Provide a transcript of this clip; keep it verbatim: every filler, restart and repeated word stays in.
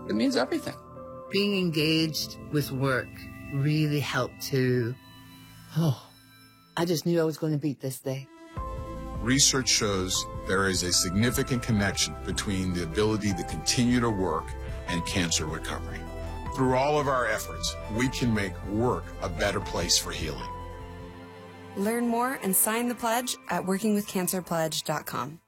It means everything. Being engaged with work really helped to, oh, I just knew I was going to beat this day. Research shows there is a significant connection between the ability to continue to work and cancer recovery. Through all of our efforts, we can make work a better place for healing. Learn more and sign the pledge at working with cancer pledge dot com.